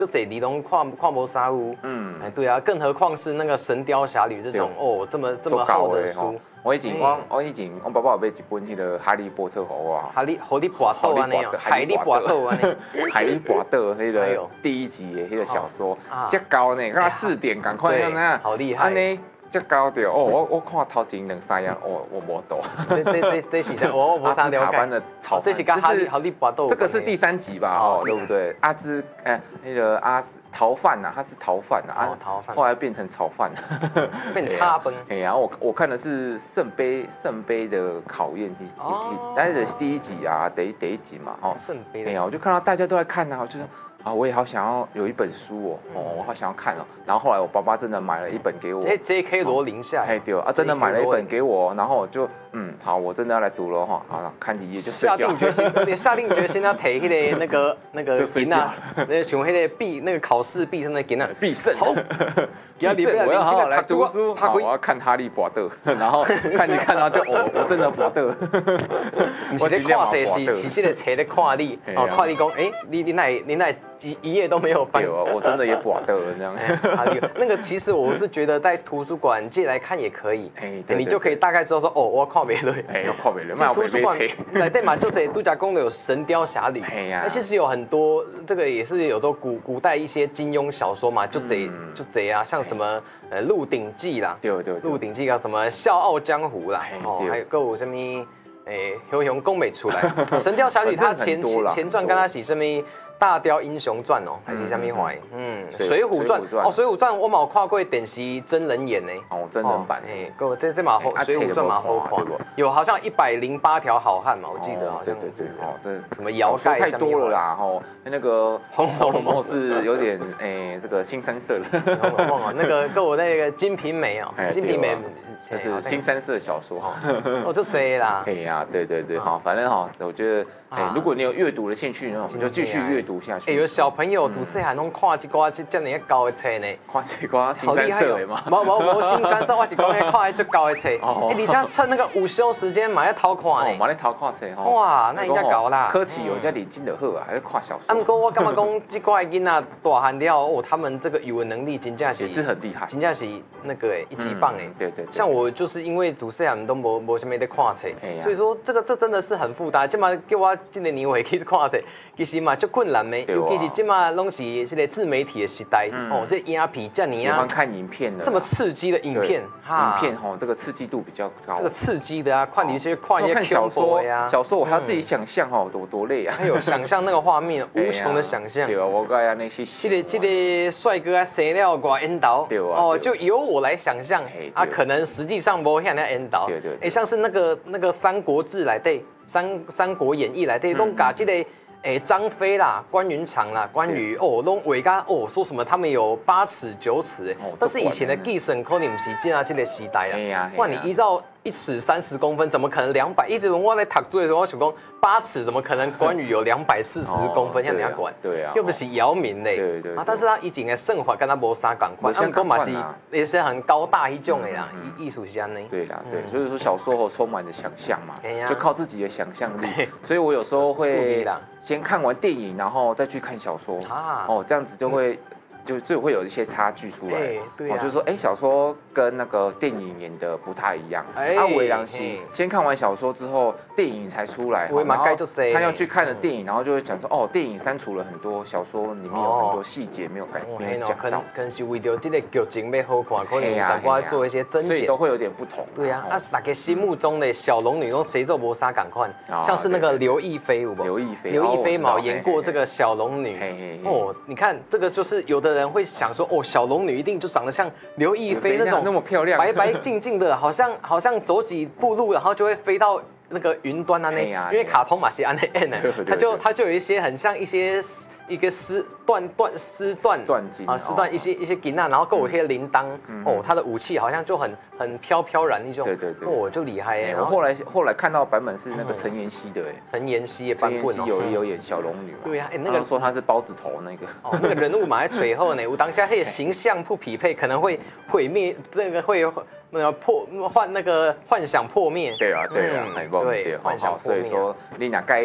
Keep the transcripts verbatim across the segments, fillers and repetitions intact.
就这里都看看无啥有。嗯，哎，对啊，更何况是那个《神雕侠侣》这种哦，这么这么厚的书。 我以前我我以前我爸爸有买一本迄个《哈利波特》给我。 哈利，哈利波特安尼哦，海利波特安尼。 海利波特迄个第一集的迄个小说，这高呢，跟他字典赶快看啊， 好厉害。 这高的哦，我我看头前两三样，我我无懂。 这这这这是啥？我我无啥了解。 的炒这是跟哈利哈利波特。 这个是第三集吧？哦，对不对？阿芝，哎，那个阿逃犯呐，他是逃犯呐， 逃犯， 后来变成炒饭， 变叉崩。 哎呀，我我看的是圣杯圣杯的考验，但是第一集啊，第一第一集嘛，哦， 圣杯。 哎呀，我就看到大家都在看呐，我就说。啊，我也好想要有一本书哦，哦，我好想要看哦。然后后来我爸爸真的买了一本给我。 J K 罗琳下。 哎对啊，真的买了一本给我，然后我就嗯，好，我真的要来读了哈。好，看几页就下定决心，有点下定决心要提迄个那个那个紧啊，那个像迄个必那个考试必胜的紧啊， 必胜。 好， 必胜，我要好好来读书。好，我要看哈利波特，然后看一看，然后就哦，我真的波特。 不是在看谁是是这个册在看你，哦，看你讲，哎，你你那你那一一页都没有翻。 对啊，我真的也波特了这样。 哈利，那个其实我是觉得在图书馆借来看也可以，你就可以大概知道说，哦，我要看别类。 哎，要看别类。 图书馆来对嘛，就这度假宫的有《神雕侠侣》，那其实有很多这个也是有都古古代一些金庸小说嘛，就这就这啊，像什么呃《鹿鼎记》啦， 对对，《 鹿鼎记》啊，什么《笑傲江湖》啦，哦，还有个有什么诶，熊熊宫美出来，《神雕侠侣》它前前传跟它是什么？大雕英雄传哦，还是什么怀？嗯，水浒传哦，水浒传我冇看过电视真人演呢。 哦，真人版。 哎，够这这马好，水浒传马好看。有好像一百零八条好汉嘛，我记得好像。 对对对，哦，这什么姚盖太多了啦，哦，那个《红楼梦》是有点哎，这个新三色了。 《红楼梦》啊，那个跟我那个《金瓶梅》哦，《金瓶梅》 这是新三色小说哈。 哦，就这啦。 哎呀，对对对，好，反正哈，我觉得。哎，如果你有阅读的兴趣呢，我们就继续阅读下去。 哎，有小朋友自细汉拢看一寡这这么高的册呢， 看一寡新三色的嘛。 无无无新三色，我是讲看迄足高的册。哎，而且趁那个午休时间嘛，在偷看呢。 嘛在偷看册吼。 哇，那应该高啦。 科技有这认真就好啊，还是看小说。 啊，不过我感觉讲这块囡仔大汉了哦，他们这个语文能力真正是也是很厉害， 真正是那个哎一级棒哎。 对对。 像我就是因为自细汉都无无什么在看册，所以说这个这真的是很负担。这嘛叫我今年年尾去。看者，其实嘛足困难的，尤其是即马拢是这个自媒体的时代，哦，这影片这尼啊， 喜欢看影片的， 这么刺激的影片， 影片吼，这个刺激度比较高， 这个刺激的啊，看你去看一些小说呀，小说我还要自己想象哦，多多累啊， 还有想象那个画面，无穷的想象， 对啊，我刚才那些， 这个这个帅哥啊，生了寡引导， 对啊， 哦，就由我来想象，啊，可能实际上无遐那引导， 对对， 哎，像是那个那个《三国志》来对，《三三国演义》来对，拢甲这个。哎，张飞啦，关云长啦，关羽哦，拢伟家哦，说什么他们有八尺九尺哎，但是以前的计算可能不是这样这个时代啦。哇，你依照一尺三十公分，怎么可能两百？一直我在读书的时候，我想讲八尺怎么可能关羽有两百四十公分？像你要管， 对啊， 又不是姚明嘞， 对对啊，但是他以前的生活跟他无啥感款，他们讲嘛是也是很高大一种的啦，艺术家呢。 对啦，对，所以说小说后充满着想象嘛，就靠自己的想象力，所以我有时候会。先看完电影，然后再去看小说，啊、哦，这样子就会、嗯、就就会有一些差距出来。对啊，哦、就是说，哎，小说跟那个电影演的不太一样。哎，啊，韦良熙先看完小说之后，电影才出来，然后他要去看了电影，然后就会讲说，哦，电影删除了很多小说里面有很多细节没有改，没有讲到。 可能是为了这个剧情要好看，可能淡薄做一些增减， 所以都会有点不同。 对啊，啊，大家心目中的小龙女，拢谁做无啥感款，像是那个刘亦菲，有无？ 刘亦菲， 刘亦菲嘛演过这个小龙女。哦，你看这个就是有的人会想说，哦，小龙女一定就长得像刘亦菲那种那么漂亮， 白白净净的，好像好像走几步路，然后就会飞到那个云端啊那，因为卡通嘛是安那演的，它就它就有一些很像一些一个丝断断丝断啊丝断一些一些吉娜，然后够有些铃铛哦，它的武器好像就很很飘飘然那种， 对对对， 哦就厉害哎。 我后来后来看到版本是那个陈妍希的哎， 陈妍希也版本有有演小龙女嘛， 对呀，哎那个说她是包子头那个， 哦那个人物嘛在垂后呢，我当下他的形象不匹配，可能会毁灭那个会。那个破幻那个幻想破灭， 对啊对啊，对，幻想破灭。所以说你哪该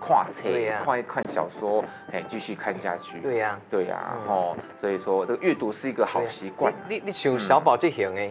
跨册，看看小说，哎，继续看下去。 对呀， 对呀，哦，所以说这个阅读是一个好习惯。 你你像小宝这型的，